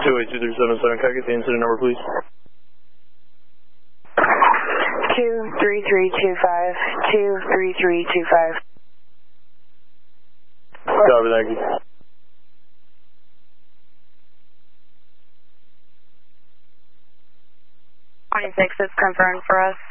282-377, can I get the incident number, please? 23325, 23325. Copy, thank you. It's confirmed for us.